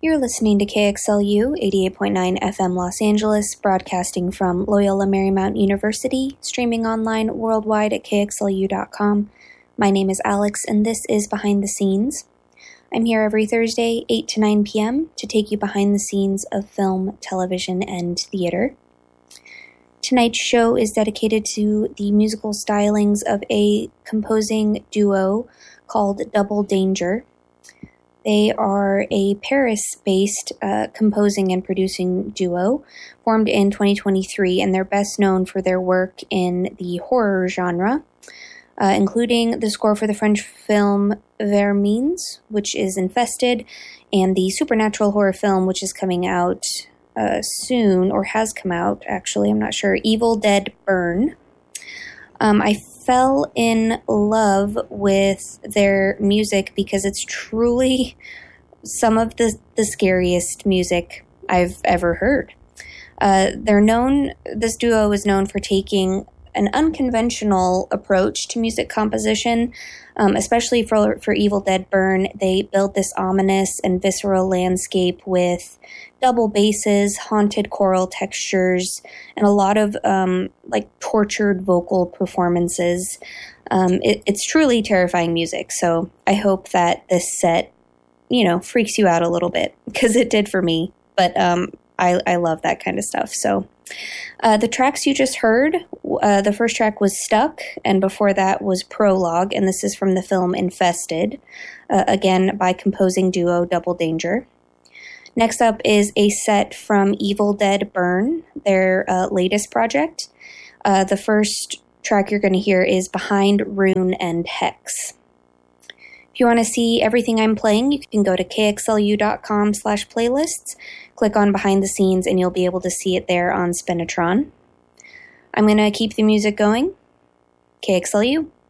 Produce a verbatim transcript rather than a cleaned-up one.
You're listening to K X L U eighty-eight point nine F M Los Angeles, broadcasting from Loyola Marymount University, streaming online worldwide at K X L U dot com. My name is Alex, and this is Behind the Scenes. I'm here every Thursday, eight to nine p.m., to take you behind the scenes of film, television, and theater. Tonight's show is dedicated to the musical stylings of a composing duo called Double Danger. They are a Paris-based uh, composing and producing duo formed in twenty twenty-three, and they're best known for their work in the horror genre, uh, including the score for the French film Vermines, which is Infested, and the supernatural horror film, which is coming out uh, soon, or has come out, actually, I'm not sure, Evil Dead Burn. Um, I fell in love with their music because it's truly some of the, the scariest music I've ever heard. Uh, they're known, this duo is known for taking an unconventional approach to music composition, um, especially for, for Evil Dead Burn. They build this ominous and visceral landscape with double basses, haunted choral textures, and a lot of um, like tortured vocal performances. Um, it, it's truly terrifying music, so I hope that this set, you know, freaks you out a little bit, because it did for me, but um, I, I love that kind of stuff. So uh, the tracks you just heard, uh, the first track was Stuck, and before that was Prologue, and this is from the film Infested, uh, again by composing duo Double Danger. Next up is a set from Evil Dead Burn, their uh, latest project. Uh, the first track you're going to hear is Behind Rune and Hex. If you want to see everything I'm playing, you can go to kxlu.com slash playlists, click on Behind the Scenes, and you'll be able to see it there on Spinitron. I'm going to keep the music going. K X L U.